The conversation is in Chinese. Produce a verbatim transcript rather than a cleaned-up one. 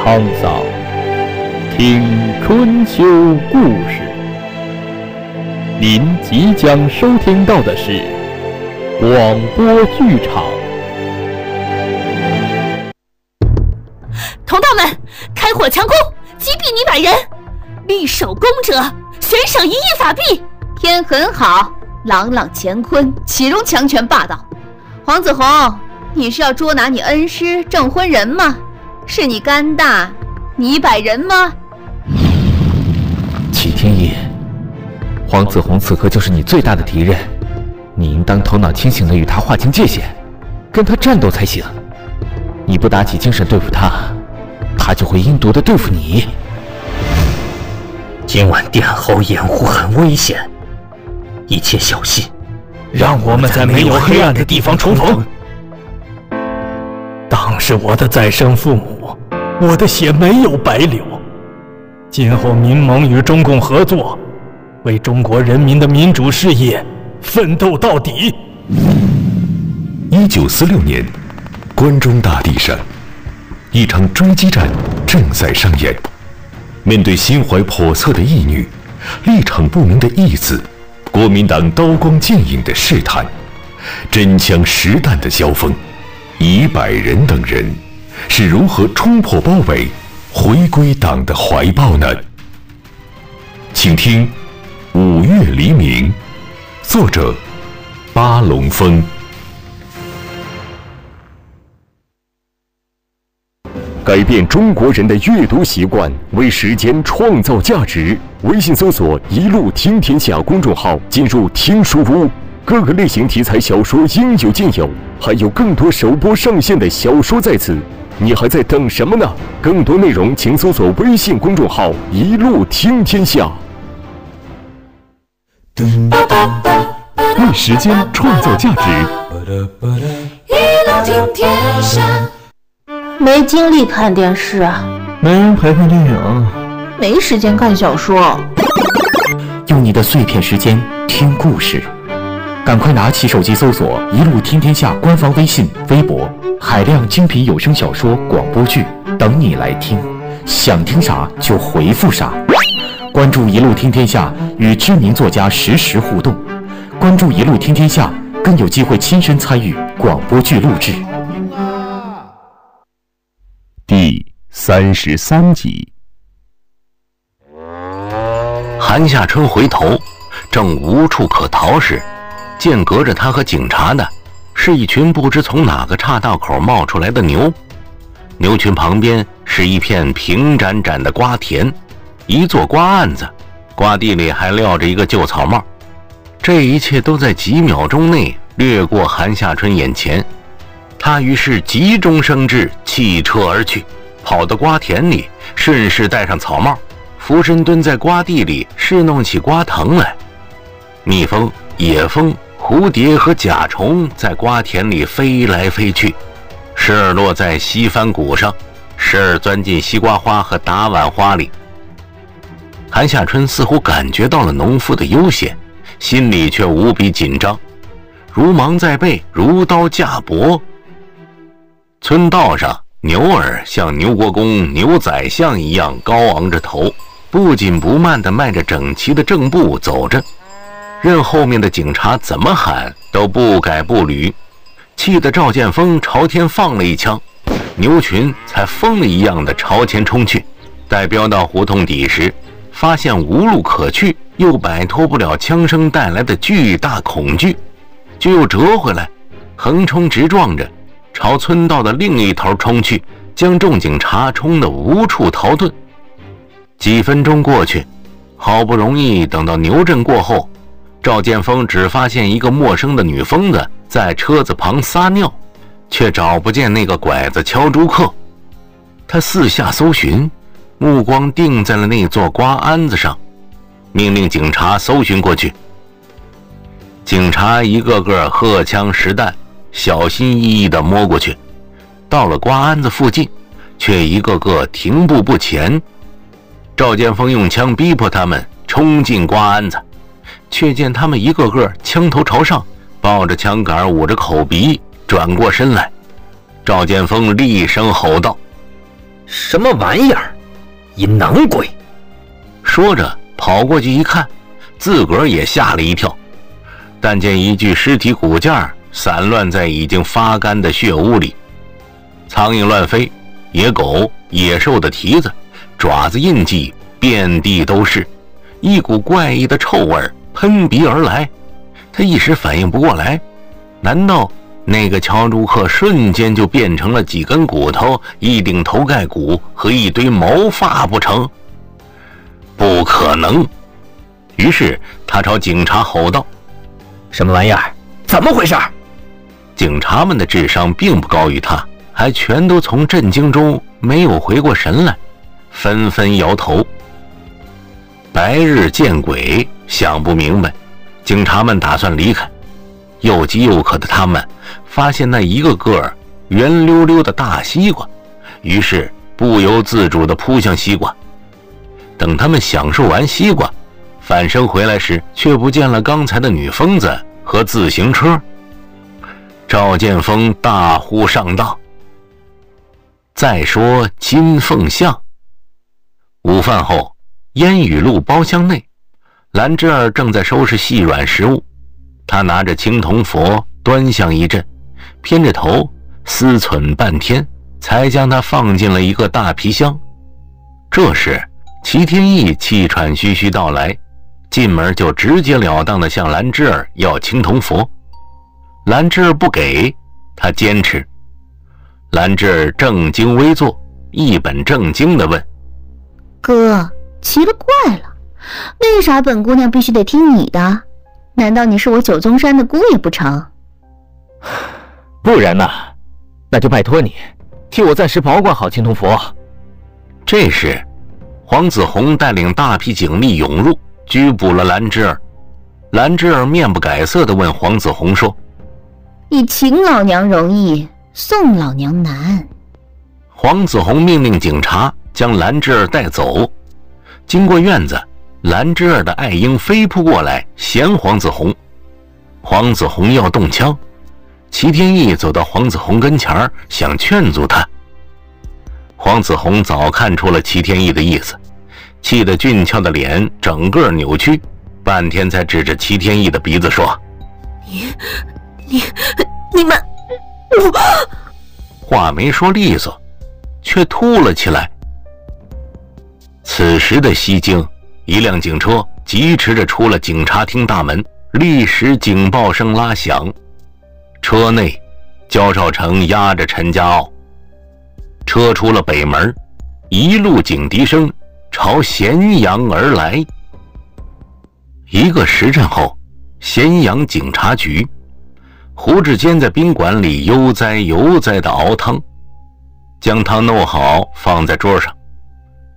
沧桑，听春秋故事。您即将收听到的是广播剧场。 同道们，开火强攻，击毙女百人，立首功者悬赏一亿法币。 天很好，朗朗乾坤，岂容强权霸道？黄子红，你是要捉拿你恩师证婚人吗？是你肝大，你百人吗？ 齐天一，黄子红此刻就是你最大的敌人，你应当头脑清醒地与他划清界限，跟他战斗才行。你不打起精神对付他，他就会阴毒地对付你。 今晚殿后掩护很危险，一切小心， 让我们在没有黑暗的地方重逢。当是我的再生父母，我的血没有白流。今后民盟与中共合作，为中国人民的民主事业奋斗到底。 一九四六年，关中大地上，一场追击战正在上演。面对心怀叵测的义女，立场不明的义子，国民党刀光剑影的试探，真枪实弹的交锋，一百人等人是如何冲破包围，回归党的怀抱呢？请听《五月黎明》，作者巴龙峰。改变中国人的阅读习惯，为时间创造价值。微信搜索“一路听天下”公众号，进入听书屋，各个类型题材小说应有尽有，还有更多首播上线的小说在此。你还在等什么呢？更多内容请搜索微信公众号“一路听天下”。为时间创造价值。 一路听天下。 没精力看电视啊， 没人陪看电影， 没时间看小说。 用你的碎片时间听故事，赶快拿起手机搜索“一路听天下”官方微信、微博，海量精品有声小说、广播剧等你来听，想听啥就回复啥。关注“一路听天下”，与知名作家实时互动。关注“一路听天下”，更有机会亲身参与广播剧录制。 第三十三集。 韩夏春回头，正无处可逃时，见隔着他和警察的是一群不知从哪个岔道口冒出来的牛。牛群旁边是一片平展展的瓜田，一座瓜案子，瓜地里还撂着一个旧草帽。这一切都在几秒钟内掠过韩夏春眼前。他于是急中生智，弃车而去，跑到瓜田里，顺势戴上草帽，俯身蹲在瓜地里侍弄起瓜藤来。蜜蜂、野蜂、蝴蝶和甲虫在瓜田里飞来飞去，时而落在西番谷上，时而钻进西瓜花和打碗花里。韩夏春似乎感觉到了农夫的悠闲，心里却无比紧张，如芒在背，如刀架脖。村道上，牛儿像牛国公、牛宰相一样高昂着头，不紧不慢地迈着整齐的正步走着，任后面的警察怎么喊都不改不履，气得赵建峰朝天放了一枪，牛群才疯了一样的朝前冲去。待飙到胡同底时，发现无路可去，又摆脱不了枪声带来的巨大恐惧，就又折回来，横冲直撞着朝村道的另一头冲去，将众警察冲得无处逃遁。几分钟过去，好不容易等到牛阵过后，赵建峰只发现一个陌生的女疯子在车子旁撒尿，却找不见那个拐子敲竹客。他四下搜寻，目光定在了那座瓜鞍子上，命令警察搜寻过去。警察一个个荷枪实弹，小心翼翼地摸过去，到了瓜鞍子附近，却一个个停步不前。赵建峰用枪逼迫他们冲进瓜鞍子，却见他们一个个枪头朝上，抱着枪杆，捂着口鼻，转过身来。赵建峰厉声吼道：“ 什么玩意儿？阴囊鬼！ 说着跑过去一看，自个儿也吓了一跳，但见一具尸体骨架散乱在已经发干的血污里，苍蝇乱飞，野狗、野兽的蹄子、爪子印记遍地都是，一股怪异的臭味喷鼻而来。他一时反应不过来，难道那个乔朱克瞬间就变成了几根骨头、一顶头盖骨和一堆毛发不成？不可能！于是他朝警察吼道：“ 什么玩意儿？怎么回事？” 警察们的智商并不高于他，还全都从震惊中没有回过神来，纷纷摇头。白日见鬼，想不明白。警察们打算离开，又饥又渴的他们发现那一个个圆溜溜的大西瓜，于是不由自主地扑向西瓜。等他们享受完西瓜，返身回来时，却不见了刚才的女疯子和自行车。赵建峰大呼上当。再说金凤巷。午饭后，烟雨路包厢内，兰芝儿正在收拾细软食物，她拿着青铜佛端详一阵，偏着头思忖半天，才将它放进了一个大皮箱。这时齐天意气喘吁吁到来，进门就直截了当地向兰芝儿要青铜佛。兰芝儿不给，他坚持。兰芝儿正襟危坐，一本正经地问：“ 哥，奇了怪了，为啥本姑娘必须得听你的？难道你是我九宗山的姑爷不成？”“ 不然呢？那就拜托你，替我暂时保管好青铜佛。” 这时黄子弘带领大批警力涌入，拘捕了兰芝儿。兰芝儿面不改色地问黄子弘说：“ 你请老娘容易，送老娘难。” 黄子弘命令警察将兰芝儿带走。经过院子，兰芝儿的爱鹰飞扑过来衔黄子弘。黄子弘要动枪，齐天意走到黄子弘跟前想劝阻他。黄子弘早看出了齐天意的意思，气得俊俏的脸整个扭曲，半天才指着齐天意的鼻子说：“ 你你你们！” 话没说利索，却吐了起来。此时的西京，一辆警车疾驰着出了警察厅大门，立时警报声拉响。车内，焦少成押着陈家傲。车出了北门，一路警笛声朝咸阳而来。一个时辰后，咸阳警察局，胡志坚在宾馆里悠哉悠哉地熬汤，将汤弄好放在桌上，